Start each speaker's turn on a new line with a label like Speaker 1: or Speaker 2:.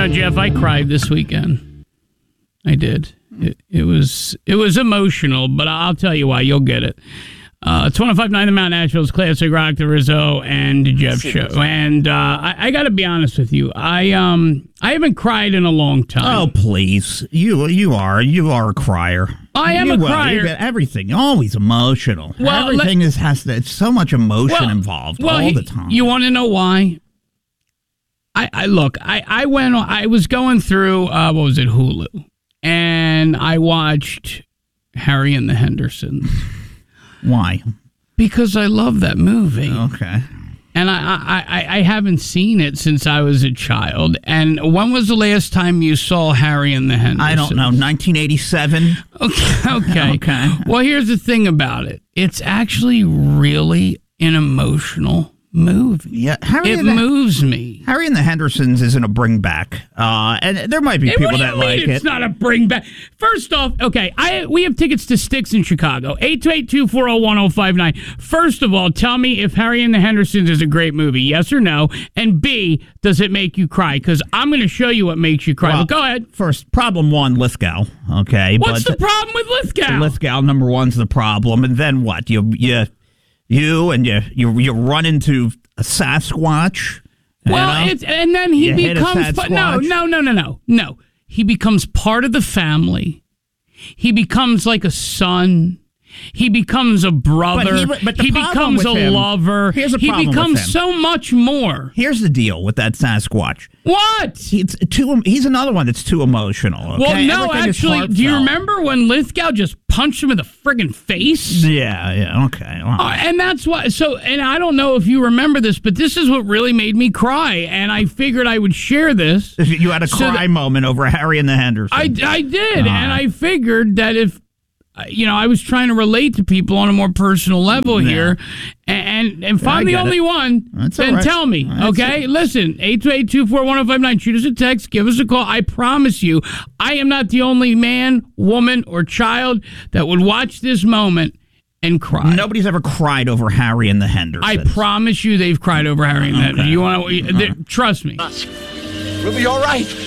Speaker 1: Jeff, I cried this weekend. I did. It was emotional, but I'll tell you why. You'll get it. 105.9 The Mount Nashville's Classic Rock, the Rizzo and Jeff show. And I got to be honest with you. I haven't cried in a long time.
Speaker 2: Oh, please. You are a crier.
Speaker 1: I am a crier.
Speaker 2: Everything. Always emotional.
Speaker 1: Well,
Speaker 2: everything it's so much emotion involved all the time.
Speaker 1: You want to know why? I was going through, what was it, Hulu. And I watched Harry and the Hendersons.
Speaker 2: Why?
Speaker 1: Because I love that movie.
Speaker 2: Okay.
Speaker 1: And I haven't seen it since I was a child. And when was the last time you saw Harry and the Hendersons?
Speaker 2: I don't know. 1987?
Speaker 1: Okay. Well, here's the thing about it. It's actually really an emotional movie.
Speaker 2: Yeah,
Speaker 1: it moves me.
Speaker 2: Harry and the Hendersons isn't a bring back, and there might be people that like it.
Speaker 1: It's not a bring back. First off, okay, we have tickets to Styx in Chicago. 828-240-1059. First of all, tell me if Harry and the Hendersons is a great movie. Yes or no? And B, does it make you cry? Because I'm going to show you what makes you cry. Well, but go ahead.
Speaker 2: First, problem one, Lithgow. Okay,
Speaker 1: what's the problem with Lithgow?
Speaker 2: Lithgow, number one's the problem, and then what? You run into a Sasquatch.
Speaker 1: Well, and then he becomes no. He becomes part of the family. He becomes like a son. He becomes a brother.
Speaker 2: But
Speaker 1: he becomes a lover.
Speaker 2: Here's a
Speaker 1: he
Speaker 2: problem
Speaker 1: becomes
Speaker 2: with him.
Speaker 1: so much more.
Speaker 2: Here's the deal with that Sasquatch.
Speaker 1: What?
Speaker 2: He's another one that's too emotional. Okay?
Speaker 1: Well, no, actually, do you remember when Lithgow just punched him in the friggin' face?
Speaker 2: Yeah, okay. Well.
Speaker 1: And that's why. So, and I don't know if you remember this, but this is what really made me cry, and I figured I would share this.
Speaker 2: You had a cry moment over Harry and the Hendersons.
Speaker 1: I did, and I figured that if. I was trying to relate to people on a more personal level here, and if I'm the only one, then right. Tell me, okay? Listen, 828-241-1059, shoot us a text, give us a call. I promise you, I am not the only man, woman, or child that would watch this moment and cry.
Speaker 2: Nobody's ever cried over Harry and the Hendersons.
Speaker 1: I promise you they've cried over Harry and the Hendersons. You want to trust me.
Speaker 3: We'll be all right.